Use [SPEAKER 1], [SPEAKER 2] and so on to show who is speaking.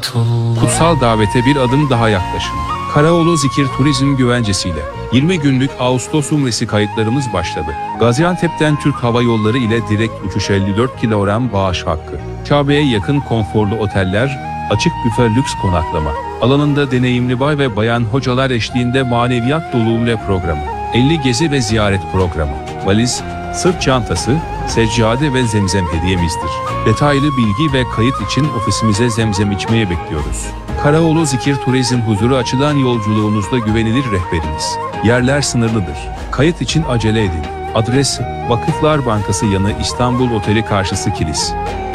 [SPEAKER 1] Kutsal davete bir adım daha yaklaşın. Karaoğlu Zikir Turizm güvencesiyle 20 günlük Ağustos umresi kayıtlarımız başladı. Gaziantep'ten Türk Hava Yolları ile direkt uçuş 54 kilogram bağış hakkı. Kabe'ye yakın konforlu oteller, açık büfe lüks konaklama. Alanında deneyimli bay ve bayan hocalar eşliğinde maneviyat dolu umre programı. 50 gezi ve ziyaret programı. Valiz, sırt çantası, seccade ve zemzem hediyemizdir. Detaylı bilgi ve kayıt için ofisimize zemzem içmeye bekliyoruz. Karaoğlu Zikir Turizm huzuru açılan yolculuğunuzda güvenilir rehberiniz. Yerler sınırlıdır. Kayıt için acele edin. Adres: Vakıflar Bankası yanı İstanbul Oteli karşısı Kilis.